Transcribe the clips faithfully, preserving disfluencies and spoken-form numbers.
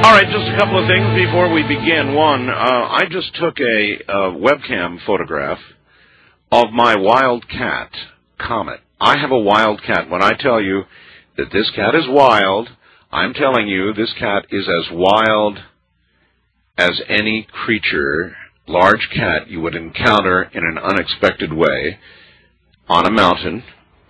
All right, just a couple of things before we begin. One, uh, I just took a, a webcam photograph of my wild cat, Comet. I have a wild cat. When I tell you that this cat is wild, I'm telling you this cat is as wild as any creature, large cat, you would encounter in an unexpected way on a mountain.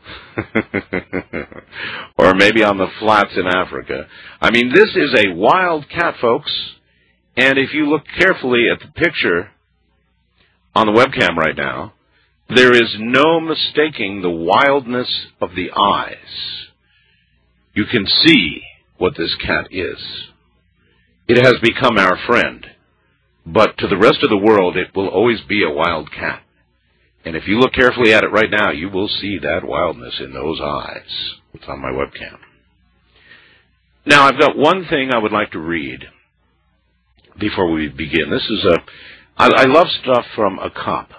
Or maybe on the flats in Africa. I mean, this is a wild cat, folks. And if you look carefully at the picture on the webcam right now, there is no mistaking the wildness of the eyes. You can see what this cat is. It has become our friend. But to the rest of the world, it will always be a wild cat. And if you look carefully at it right now, you will see that wildness in those eyes. It's on my webcam. Now, I've got one thing I would like to read before we begin. This is a... I, I love stuff from a cop.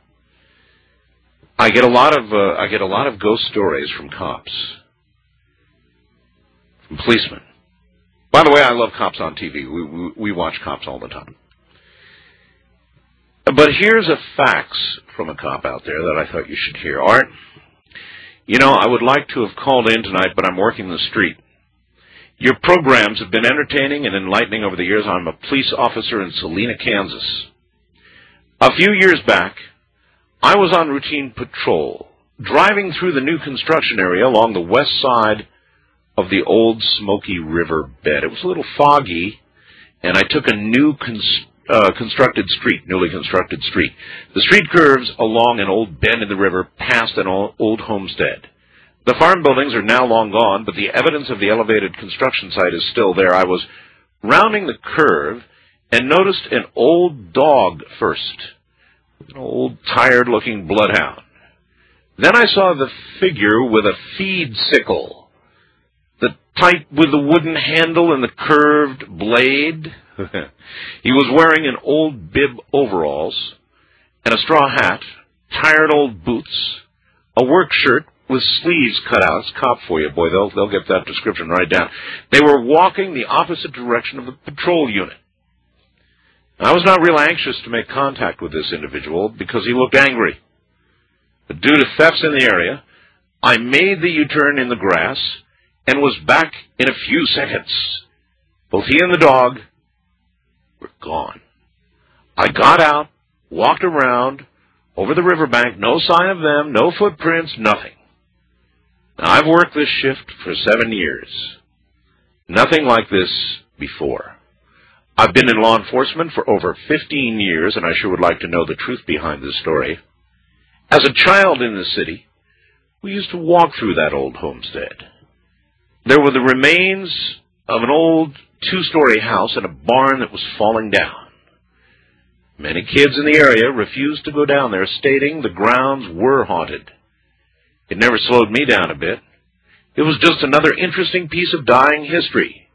I get a lot of uh, I get a lot of ghost stories from cops, from policemen. By the way, I love cops on T V. We we, we watch cops all the time. But here's a fax from a cop out there that I thought you should hear. Art, you know, I would like to have called in tonight, but I'm working the street. Your programs have been entertaining and enlightening over the years. I'm a police officer in Salina, Kansas. A few years back, I was on routine patrol, driving through the new construction area along the west side of the old Smoky River bed. It was a little foggy, and I took a new construction Uh, constructed street, newly constructed street. The street curves along an old bend in the river past an old homestead. The farm buildings are now long gone, but the evidence of the elevated construction site is still there. I was rounding the curve and noticed an old dog first, an old, tired-looking bloodhound. Then I saw the figure with a feed sickle, the type with the wooden handle and the curved blade. He was wearing an old bib overalls and a straw hat, tired old boots, a work shirt with sleeves cut out. It's cop for you, boy. They'll, they'll get that description right down. They were walking the opposite direction of the patrol unit. I was not real anxious to make contact with this individual because he looked angry. But due to thefts in the area, I made the U-turn in the grass and was back in a few seconds. Both he and the dog were gone. I got out, walked around, over the riverbank, no sign of them, no footprints, nothing. Now, I've worked this shift for seven years. Nothing like this before. I've been in law enforcement for over fifteen years, and I sure would like to know the truth behind this story. As a child in the city, we used to walk through that old homestead. There were the remains of an old two-story house and a barn that was falling down. Many kids in the area refused to go down there, stating the grounds were haunted. It never slowed me down a bit. It was just another interesting piece of dying history.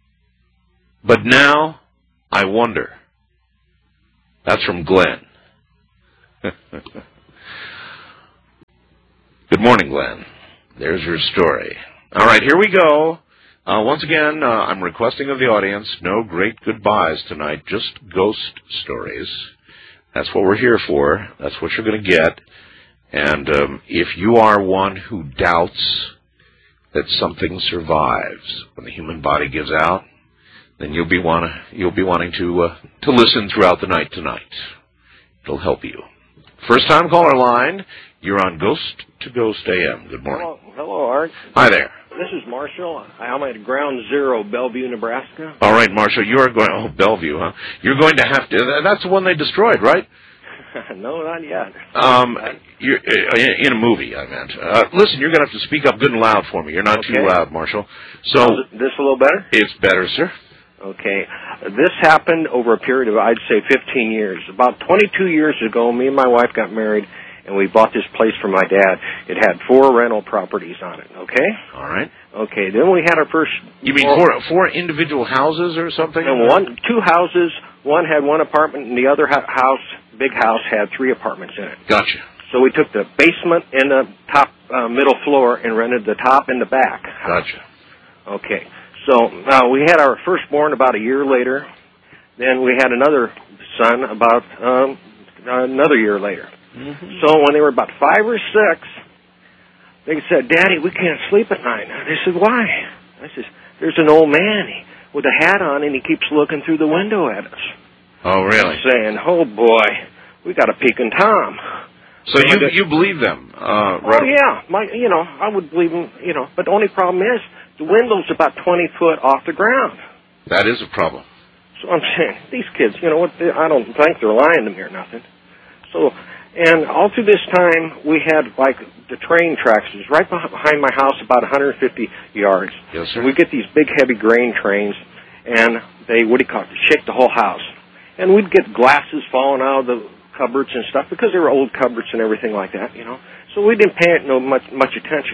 But now, I wonder. That's from Glenn. Good morning, Glenn. There's your story. All right, here we go. Uh, once again, uh, I'm requesting of the audience, no great goodbyes tonight, just ghost stories. That's what we're here for. That's what you're going to get. And um, if you are one who doubts that something survives when the human body gives out, then you'll be want you'll be wanting to uh, to listen throughout the night tonight. It'll help you. First time caller line. You're on Ghost to Ghost A M. Good morning. Hello, hello, Art. Hi there. This is Marshall. I'm at Ground Zero, Bellevue, Nebraska. All right, Marshall, you are going... Oh, Bellevue, huh? You're going to have to... That's the one they destroyed, right? No, not yet. Um, you're, in a movie, I meant. Uh, listen, you're going to have to speak up good and loud for me. You're not okay. too loud, Marshall. So Is this a little better? It's better, sir. Okay. This happened over a period of, I'd say, fifteen years. About twenty-two years ago, me and my wife got married, and we bought this place for my dad. It had four rental properties on it, okay? All right. Okay, then we had our first... You mean four, four individual houses or something? And one, two houses. One had one apartment, and the other house, big house, had three apartments in it. Gotcha. So we took the basement and the top uh, middle floor and rented the top and the back. Gotcha. Okay. So uh, we had our firstborn about a year later. Then we had another son about um, another year later. Mm-hmm. So when they were about five or six, they said, "Daddy, we can't sleep at night." They said, "Why?" I said, "There's an old man with a hat on, and he keeps looking through the window at us." Oh, really? Saying, "Oh boy, we got a peeking Tom." So you did, you believe them? Uh, right? Oh yeah, my you know I would believe them. You know, but the only problem is the window's about twenty foot off the ground. That is a problem. So I'm saying these kids, you know what? They, I don't think they're lying to me or nothing. So, and all through this time, we had like the train tracks was right behind my house, about one hundred fifty yards. Yes, sir. We get these big, heavy grain trains, and they what do you call it? Shake the whole house, and we'd get glasses falling out of the cupboards and stuff because they were old cupboards and everything like that, you know. So we didn't pay it no much much attention.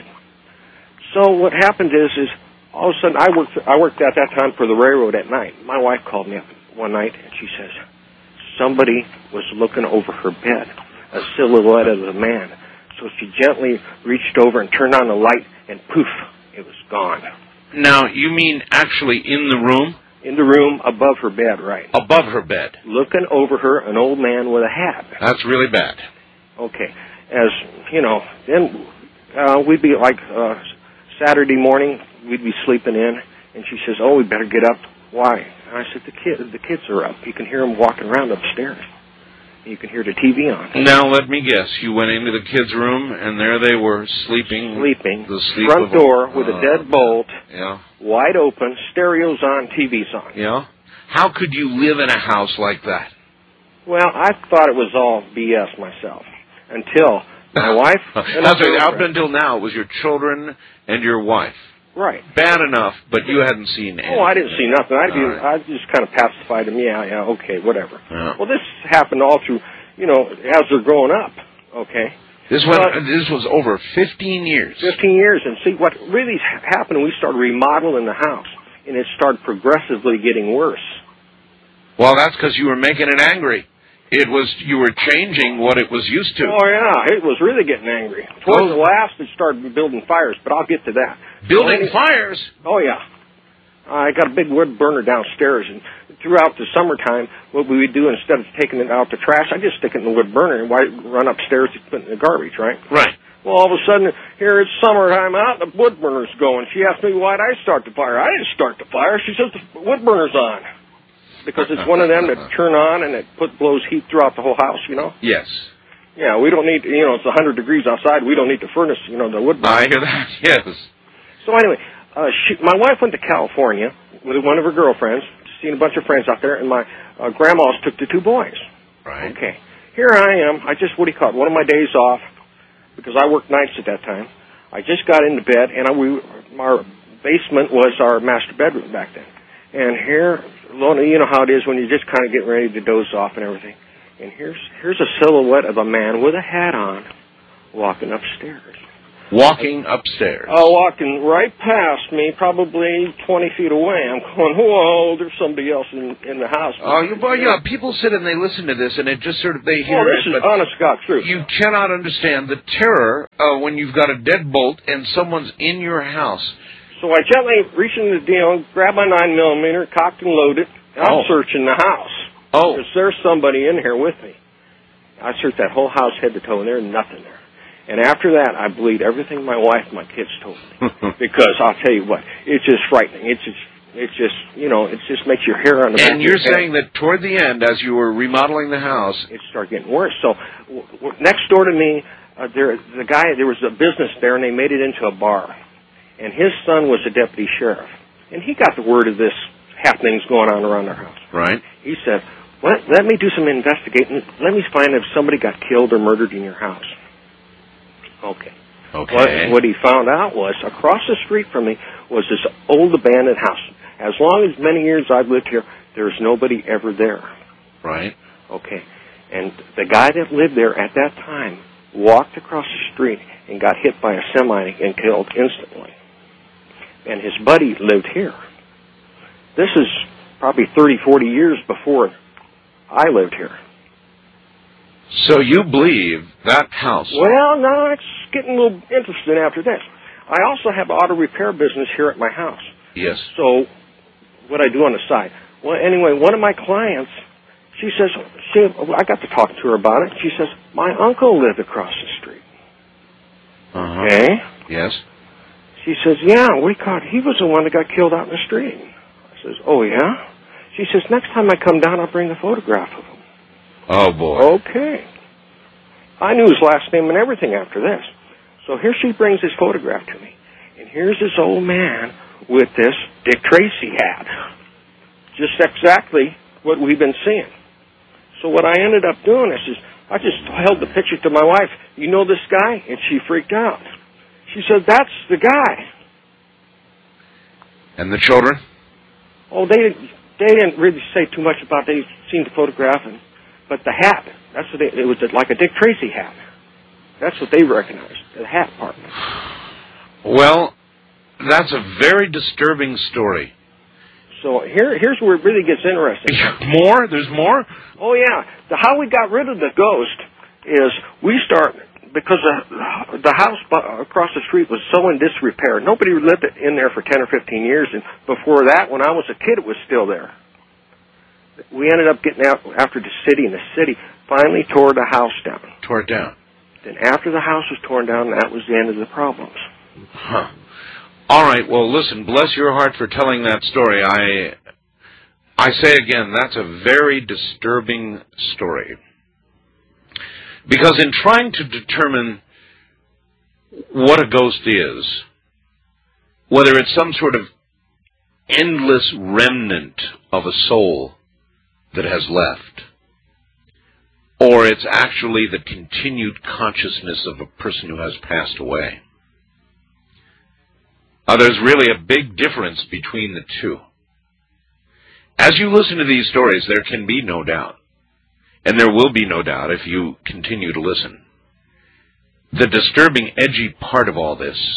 So what happened is, is all of a sudden I worked I worked at that time for the railroad at night. My wife called me up one night and she says somebody was looking over her bed, a silhouette of a man. So she gently reached over and turned on the light, and poof, it was gone. Now you mean actually in the room? In the room above her bed, right. Above her bed. Looking over her, an old man with a hat. That's really bad. Okay. As, you know, then uh, we'd be like uh, Saturday morning, we'd be sleeping in, and she says, "Oh, we better get up." Why? And I said, the, kid, the kids are up. You can hear them walking around upstairs. You can hear the T V on. Now, let me guess. You went into the kids' room, and there they were, sleeping. Sleeping. The sleep front door with uh, a dead bolt. Yeah. Wide open. Stereos on. T V's on. Yeah. How could you live in a house like that? Well, I thought it was all B S myself. Until my wife... That's right. Up until now, it was your children and your wife. Right. Bad enough, but you hadn't seen anything. Oh, I didn't see nothing. I, do, right. I just kind of pacified them. Yeah, yeah, okay, whatever. Yeah. Well, this happened all through, you know, as they're growing up, okay? This was, uh, this was over fifteen years. fifteen years, and see, what really happened, we started remodeling the house, and it started progressively getting worse. Well, that's because you were making it angry. It was, you were changing what it was used to. Oh, yeah, it was really getting angry. Towards the last, it started building fires, but I'll get to that. Building fires? Oh, yeah. I got a big wood burner downstairs, and throughout the summertime, what we would do, instead of taking it out the trash, I just stick it in the wood burner and run upstairs to put it in the garbage, right? Right. Well, all of a sudden, here it's summertime out, the wood burner's going. She asked me why'd I start the fire. I didn't start the fire. She says the wood burner's on. Because it's one of them that turn on and it put blows heat throughout the whole house, you know? Yes. Yeah, we don't need, you know, it's one hundred degrees outside. We don't need the furnace, you know, the wood burner. I hear that, yes. So anyway, uh, she, my wife went to California with one of her girlfriends, seen a bunch of friends out there, and my uh, grandmas took the two boys. Right. Okay. Here I am. I just, what do you call it, one of my days off, because I worked nights at that time. I just got into bed, and I, we, our basement was our master bedroom back then. And here, you know how it is when you're just kind of getting ready to doze off and everything. And here's here's a silhouette of a man with a hat on walking upstairs. Walking upstairs? Oh, walking right past me, probably twenty feet away. I'm going, whoa, there's somebody else in, in the house. Oh, you, well, yeah, people sit and they listen to this, and it just sort of, they hear oh, this it. is honest God truth. You cannot understand the terror uh, when you've got a deadbolt and someone's in your house. So I gently reach in the deal, grab my nine millimeter, cocked and loaded, and I'm oh. searching the house. Oh. Because there's somebody in here with me. I searched that whole house head to toe, and there's nothing there. And after that, I believed everything my wife and my kids told me. Because I'll tell you what, it's just frightening. It's just, it's just, you know, it just makes your hair on the back And you're of your saying head. that toward the end, as you were remodeling the house, it started getting worse. So w- w- next door to me, uh, there, the guy, there was a business there, and they made it into a bar. And his son was a deputy sheriff. And he got the word of this happenings going on around our house. Right. He said, well, let me do some investigating. Let me find if somebody got killed or murdered in your house. Okay. Okay. What, what he found out was, across the street from me was this old abandoned house. As long as many years I've lived here, there's nobody ever there. Right. Okay. And the guy that lived there at that time walked across the street and got hit by a semi and killed instantly. And his buddy lived here. This is probably thirty, forty years before I lived here. So you believe that house... Well, no, it's getting a little interesting after this. I also have an auto repair business here at my house. Yes. So what I do on the side. Well, anyway, one of my clients, she says, she, I got to talk to her about it. She says, my uncle lived across the street. Uh-huh. Okay? Yes. She says, yeah, we caught, he was the one that got killed out in the street. I says, oh, yeah? She says, next time I come down, I'll bring a photograph of him. Oh, boy. Okay. I knew his last name and everything after this. So here she brings his photograph to me. And here's this old man with this Dick Tracy hat. Just exactly what we've been seeing. So what I ended up doing is, is I just held the picture to my wife. You know this guy? And she freaked out. She said, that's the guy. And the children? Oh, they they didn't really say too much about it. They seen the photograph, and, but the hat, that's what they, it was like a Dick Tracy hat. That's what they recognized, the hat part. Well, that's a very disturbing story. So here, here's where it really gets interesting. More? There's more? Oh, yeah. The, how we got rid of the ghost is we start, because the, the house across the street was so in disrepair. Nobody lived in there for ten or fifteen years, and before that, when I was a kid, it was still there. We ended up getting out after the city, and the city finally tore the house down. Tore it down. Then after the house was torn down, that was the end of the problems. Huh. All right, well, listen, bless your heart for telling that story. I I say again, that's a very disturbing story. Because in trying to determine what a ghost is, whether it's some sort of endless remnant of a soul that has left, or it's actually the continued consciousness of a person who has passed away, Uh, there's really a big difference between the two. As you listen to these stories, there can be no doubt, and there will be no doubt if you continue to listen. The disturbing, edgy part of all this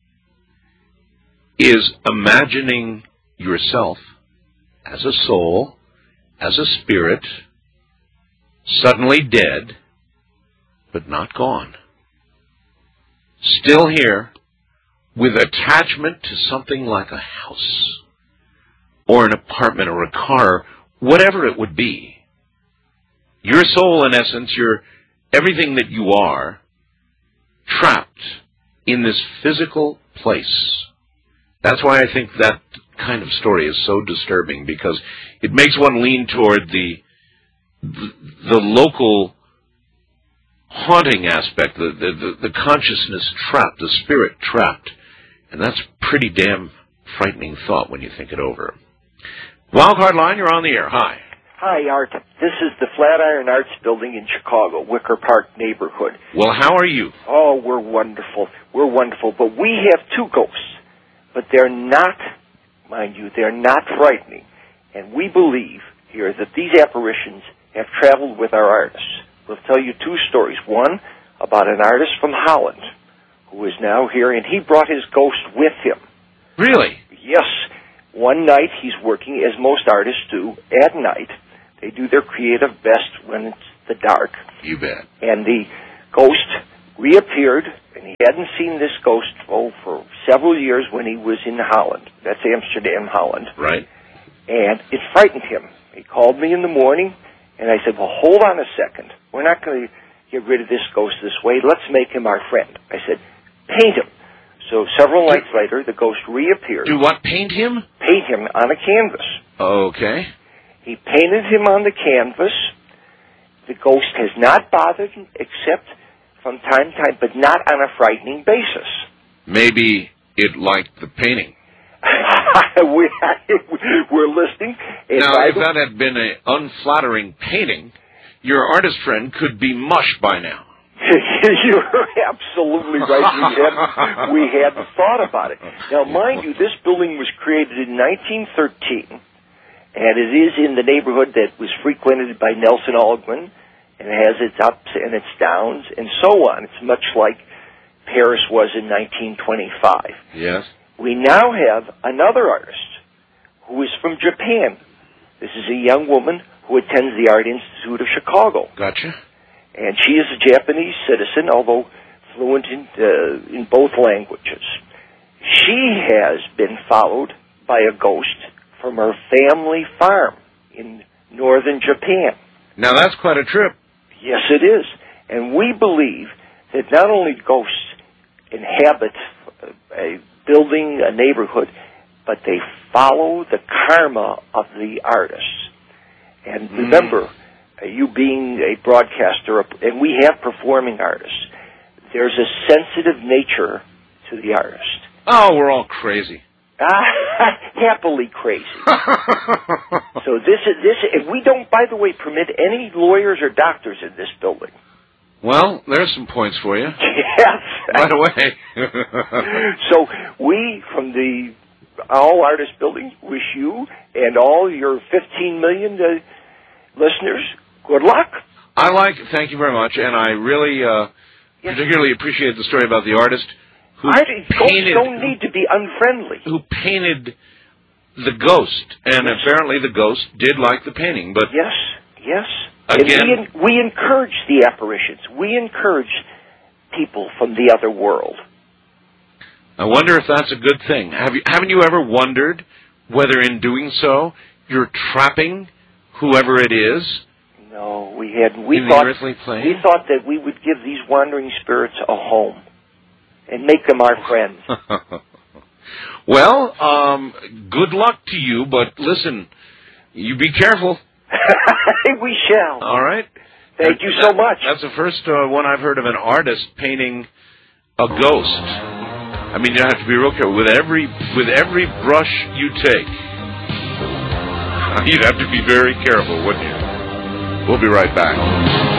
is imagining yourself as a soul, as a spirit, suddenly dead, but not gone. Still here, with attachment to something like a house, or an apartment, or a car, whatever it would be. Your soul, in essence, your everything that you are, trapped in this physical place. That's why I think that kind of story is so disturbing, because it makes one lean toward the the, the local haunting aspect, the, the, the, the consciousness trapped, the spirit trapped. And that's a pretty damn frightening thought when you think it over. Wildcard Line, you're on the air. Hi. Hi, Art. This is the Flatiron Arts Building in Chicago, Wicker Park neighborhood. Well, how are you? Oh, we're wonderful. We're wonderful. But we have two ghosts. But they're not, mind you, they're not frightening. And we believe here that these apparitions have traveled with our artists. We'll tell you two stories. One about an artist from Holland who is now here, and he brought his ghost with him. Really? Yes. One night he's working, as most artists do, at night. They do their creative best when it's the dark. You bet. And the ghost reappeared, and he hadn't seen this ghost oh, for several years when he was in Holland. That's Amsterdam, Holland. Right. And it frightened him. He called me in the morning, and I said, well, hold on a second. We're not going to get rid of this ghost this way. Let's make him our friend. I said, paint him. So several nights later, the ghost reappeared. Do what? Paint him? Paint him on a canvas. Okay. He painted him on the canvas. The ghost has not bothered him except from time to time, but not on a frightening basis. Maybe it liked the painting. we, we're listening. Now, if that had been an unflattering painting, your artist friend could be mush by now. You're absolutely right. We hadn't, we hadn't thought about it. Now, mind you, this building was created in nineteen thirteen, and it is in the neighborhood that was frequented by Nelson Algren, and it has its ups and its downs, and so on. It's much like Paris was in nineteen twenty-five. Yes. We now have another artist who is from Japan. This is a young woman who attends the Art Institute of Chicago. Gotcha. And she is a Japanese citizen, although fluent in, uh, in both languages. She has been followed by a ghost from our family farm in northern Japan. Now, that's quite a trip. Yes, it is. And we believe that not only ghosts inhabit a building, a neighborhood, but they follow the karma of the artists. And remember, mm. you being a broadcaster, and we have performing artists, there's a sensitive nature to the artist. Oh, we're all crazy. Happily crazy. So this is this. And we don't, by the way, permit any lawyers or doctors in this building. Well, there's some points for you. Yes. Right away. So we, from the All Artist Buildings, wish you and all your fifteen million uh, listeners good luck. I like. Thank you very much, and I really uh, yes. particularly appreciate the story about the artist. Who Artists painted, don't need to be unfriendly. Who painted the ghost, and yes. apparently the ghost did like the painting. But yes, yes. Again, and we, we encourage the apparitions. We encourage people from the other world. I wonder if that's a good thing. Have you, haven't you ever wondered whether in doing so you're trapping whoever it is? No, we hadn't. We in thought the earthly plane? We thought that we would give these wandering spirits a home and make them our friends. Well, um, good luck to you, but listen, you be careful. We shall. All right. Thank that, you so that, much. That's the first uh, one I've heard of an artist painting a ghost. I mean, you have to be real careful. With every, with every brush you take, you'd have to be very careful, wouldn't you? We'll be right back.